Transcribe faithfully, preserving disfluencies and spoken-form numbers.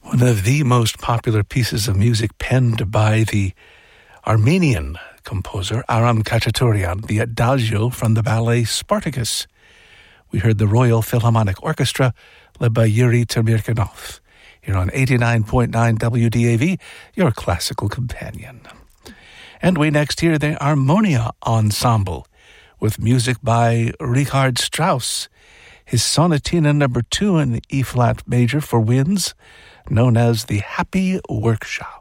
One of the most popular pieces of music penned by the Armenian composer Aram Khachaturian, the Adagio from the ballet Spartacus. We heard the Royal Philharmonic Orchestra led by Yuri Temirkanov here on eighty-nine point nine W D A V, your classical companion. And we next hear the Harmonia Ensemble with music by Richard Strauss, his Sonatina number two in E-flat major for winds, known as the Happy Workshop.